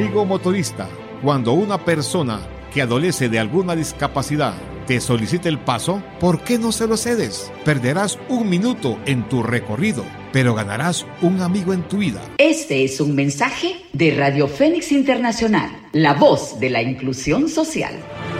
Amigo motorista, cuando una persona que adolece de alguna discapacidad te solicita el paso, ¿por qué no se lo cedes? Perderás 1 minuto en tu recorrido, pero ganarás un amigo en tu vida. Este es un mensaje de Radio Fénix Internacional, la voz de la inclusión social.